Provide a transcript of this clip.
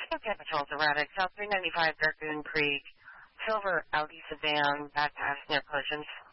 Okay, patrols erratic. South 395 Dragoon Creek. Silver Audi sedan, back pass near collisions.